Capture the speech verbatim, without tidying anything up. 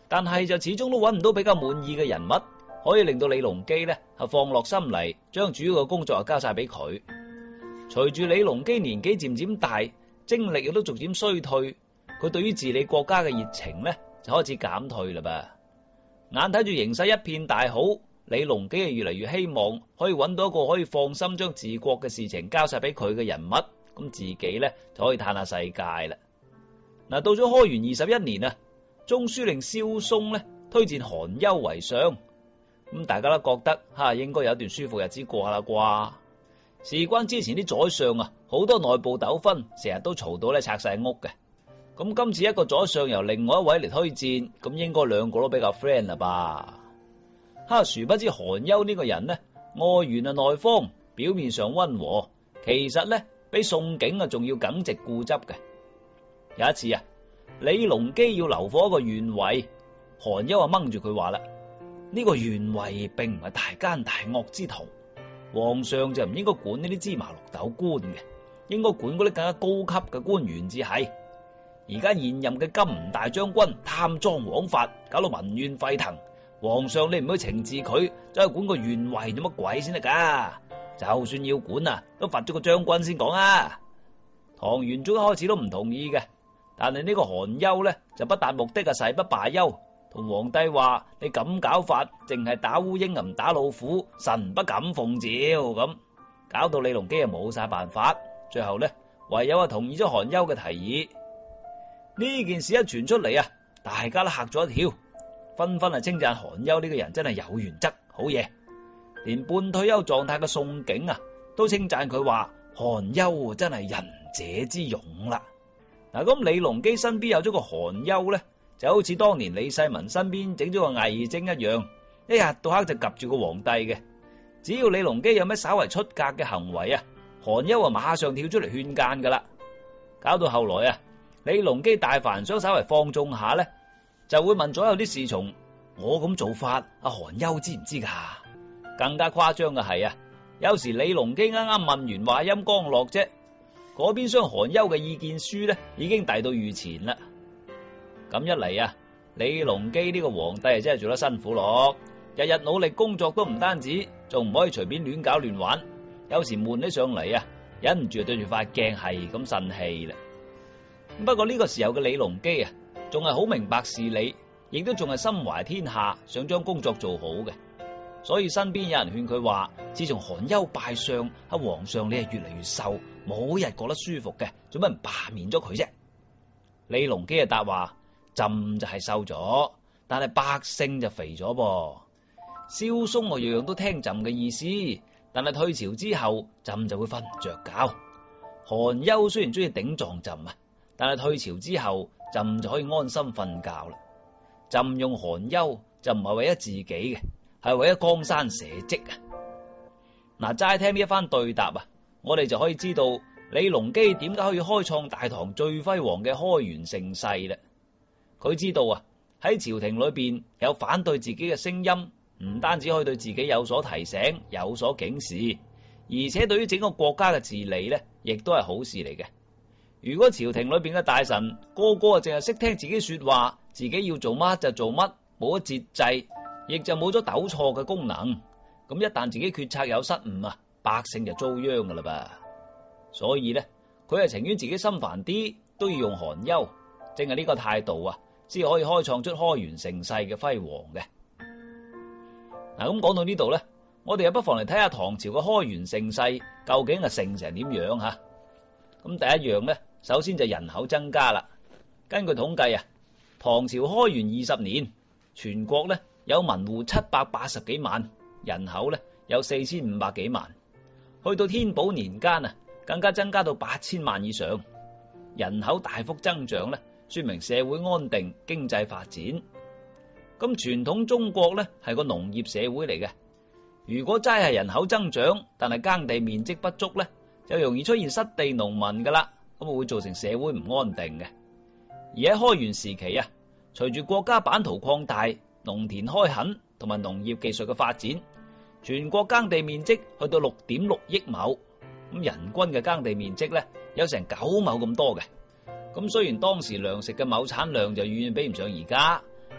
但係就始終都揾唔到比較滿意嘅人物，可以令到李隆基呢係放落心嚟，將主要嘅工作啊交晒俾佢。隨住李隆基年紀漸漸大，精力亦都逐漸衰退，佢對於治理國家嘅熱情呢就開始減退啦噃。眼睇住形勢一片大好，李隆基啊越嚟越希望可以揾到一個可以放心將治國嘅事情交晒俾佢嘅人物，咁自己呢就可以嘆下世界啦。嗱，到咗開元二十一年啊，中書令蕭嵩呢推薦韓丘為相，咁大家都覺得吓應該有一段舒服日子過下啦啩。事關之前啲宰相啊，好多內部糾紛，成日都嘈到咧拆晒屋嘅。咁今次一個宰相由另外一位嚟推薦，咁應該兩個都比較 friend 啦吧？哈，殊不知韓丘呢個人呢，外圓啊內方，表面上溫和，其實呢比宋景啊仲要耿直固執嘅。有一次啊，李隆基要留火一個縣尉，韓丘啊掹住佢話啦：呢個縣尉並唔係大奸大惡之徒。皇上就唔應該管呢啲芝麻綠豆官嘅，應該管嗰啲更加高級嘅官員至係。而家現任嘅金吾大將軍貪贓枉法，搞到民怨沸騰。皇上你唔可以懲治佢，走去管個縣尉做乜鬼先得噶？就算要管啊，都罰咗個將軍先講啊。唐玄宗一開始都唔同意嘅，但係呢個韓丘呢就不達目的啊，誓不罷休。同皇帝話：你咁搞法，淨係打烏蠅唔打老虎，臣不敢奉詔咁，搞到李隆基啊冇晒辦法。最後呢，唯有啊同意咗韓丘嘅提議。呢件事一傳出嚟啊，大家都嚇咗一跳，紛紛啊稱讚韓丘呢個人真係有原則，好嘢。連半退休狀態嘅宋景啊，都稱讚佢話：韓丘真係仁者之勇啦。嗱，咁李隆基身邊有咗個韓丘呢，就好似當年李世民身邊整咗個魏徵一樣，一日到黑就及住個皇帝嘅。只要李隆基有咩稍為出格嘅行為啊，韓丘啊馬上跳出嚟勸諫噶啦。搞到後來啊，李隆基大凡想稍為放縱下呢，就會問左右啲侍從：我咁做法，阿韓丘知唔知噶？更加誇張嘅係啊，有時李隆基啱啱問完話音剛落啫，嗰邊廂韓丘嘅意見書呢已經遞到御前啦。咁一嚟啊，李隆基呢個皇帝啊真係做得辛苦咯，日日努力工作都唔單止，仲唔可以隨便亂搞亂玩。有時悶起上嚟啊，忍唔住對住塊鏡係咁呻氣啦。不過呢個時候嘅李隆基啊，仲係好明白事理，亦都仲係心懷天下，想將工作做好嘅。所以身邊有人勸佢話：自從韓丘拜相，阿皇上你係越嚟越瘦，冇日過得舒服嘅，做乜唔罷免咗佢啫？李隆基啊答話：朕就係瘦咗，但係百姓就肥咗噃。蕭嵩我樣樣都聽朕嘅意思，但係退朝之後，朕就會瞓唔着覺。韓丘雖然中意頂撞朕啊，但係退朝之後，朕就可以安心瞓覺啦。朕用韓丘就唔係為咗自己嘅，係為咗江山社稷啊！嗱，齋聽呢一番對答啊，我哋就可以知道李隆基點解可以開創大唐最輝煌嘅開元盛世啦。佢知道啊，喺朝廷裏邊有反對自己嘅聲音，唔單止可以對自己有所提醒、有所警示，而且對於整個國家嘅治理呢，亦都係好事嚟嘅。如果朝廷裏邊嘅大臣個個啊淨係識聽自己說話，自己要做乜就做乜，冇咗節制，亦就冇咗糾錯嘅功能。咁一旦自己決策有失誤啊，百姓就遭殃噶啦噃。所以呢，佢係情願自己心煩啲，都要用韓丘，正係呢個態度啊，先可以開創出開元盛世嘅輝煌嘅。嗱，咁講到呢度呢，我哋又不妨嚟睇下唐朝嘅開元盛世究竟係盛成點樣吓。咁第一樣呢，首先就人口增加啦。根據統計啊，唐朝開元二十年，全國呢有民戶七百八十幾萬，人口呢有四千五百幾萬。去到天寶年間啊，更加增加到八千萬以上。人口大幅增長呢，說明社會安定、經濟發展。咁傳統中國呢係個農業社會嚟嘅，如果齋係人口增長，但係耕地面積不足呢，就容易出現失地農民噶啦，咁會造成社會唔安定嘅。而喺開元時期啊，隨住國家版圖擴大、農田開墾同埋農業技術嘅發展，全國耕地面積去到六點六億畝，咁人均嘅耕地面積呢有成九畝咁多嘅。咁雖然當時糧食嘅畝產量就遠遠比唔上而家，